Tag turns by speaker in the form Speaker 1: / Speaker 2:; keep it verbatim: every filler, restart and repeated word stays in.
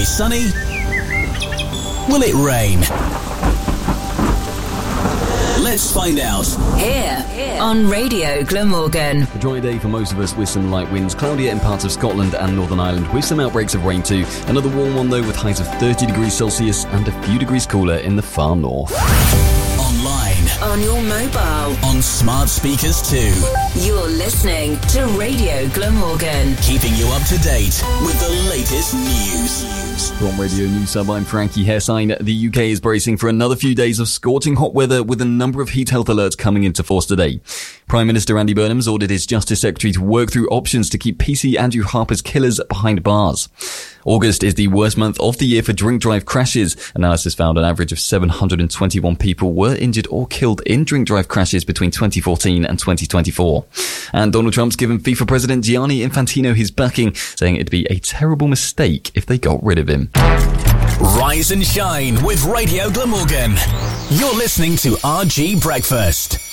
Speaker 1: be sunny? Will it rain? Let's find out.
Speaker 2: Here, Here. on Radio Glamorgan.
Speaker 3: A dry day for most of us with some light winds, cloudier in parts of Scotland and Northern Ireland with some outbreaks of rain too. Another warm one though with highs of thirty degrees Celsius and a few degrees cooler in the far north.
Speaker 1: Online.
Speaker 2: On your mobile.
Speaker 1: On smart speakers too.
Speaker 2: You're listening to Radio Glamorgan.
Speaker 1: Keeping you up to date with the latest news.
Speaker 3: From Radio News Hub, I'm Frankie Hessine. The U K is bracing for another few days of scorching hot weather with a number of heat health alerts coming into force today. Prime Minister Andy Burnham's ordered his Justice Secretary to work through options to keep P C Andrew Harper's killers behind bars. August is the worst month of the year for drink drive crashes. Analysis found an average of seven hundred twenty-one people were injured or killed in drink drive crashes between twenty fourteen and twenty twenty-four. And Donald Trump's given FIFA President Gianni Infantino his backing, saying it'd be a terrible mistake if they got rid of him.
Speaker 1: Rise and shine with Radio Glamorgan. You're listening to R G Breakfast.